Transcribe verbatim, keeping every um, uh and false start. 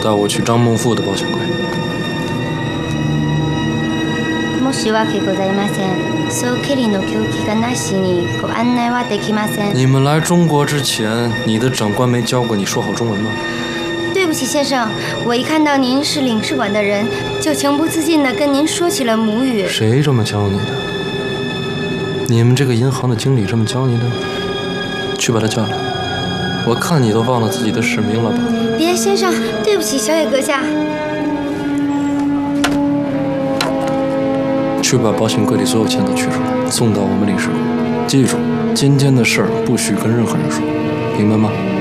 带我去张孟富的保险柜。 申し訳ございません。そう経理の表記がなしにご案内はできません。 你们来中国之前，你的长官没教过你说好中文吗？ 对不起，先生，我一看到您是领事馆的人，就情不自禁地跟您说起了母语。 谁这么教你的？你们这个银行的经理这么教你的？去把他叫来。我看你都忘了自己的使命了吧？ 别，先生，对不起，小野阁下。 去把保险柜里所有钱都取出来，送到我们领事馆。记住，今天的事儿不许跟任何人说，明白吗？